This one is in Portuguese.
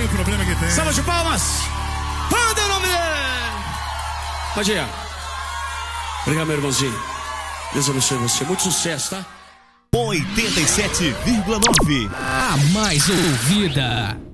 o problema que tem. Salva de palmas. Manda o nome dele. Pode ir. Obrigado, meu irmãozinho. Deus abençoe você. Muito sucesso, tá? 87,9. A mais ouvida.